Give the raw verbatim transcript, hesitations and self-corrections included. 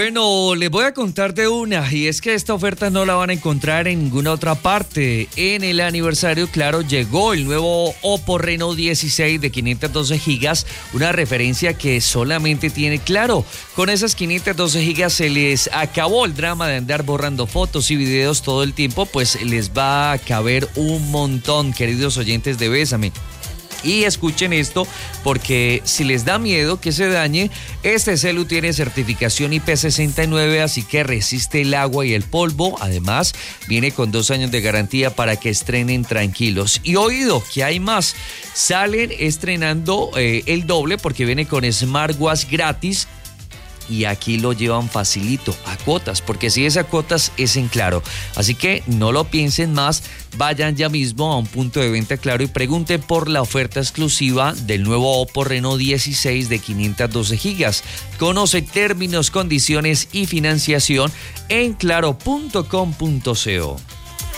Bueno, les voy a contar de una, y es que esta oferta no la van a encontrar en ninguna otra parte. En el aniversario, claro, llegó el nuevo Oppo Reno dieciséis de quinientos doce gigas, una referencia que solamente tiene Claro. Con esas quinientos doce gigas se les acabó el drama de andar borrando fotos y videos todo el tiempo, pues les va a caber un montón, queridos oyentes de Bésame. Y escuchen esto, porque si les da miedo que se dañe, este celu tiene certificación I P sesenta y nueve, así que resiste el agua y el polvo. Además, viene con dos años de garantía para que estrenen tranquilos. Y oído, que hay más. Salen estrenando eh, el doble porque viene con smartwatch gratis. Y aquí lo llevan facilito, a cuotas, porque si es a cuotas es en Claro. Así que no lo piensen más, vayan ya mismo a un punto de venta Claro y pregunten por la oferta exclusiva del nuevo Oppo Reno dieciséis de quinientos doce gigas. Conoce términos, condiciones y financiación en claro punto com punto co.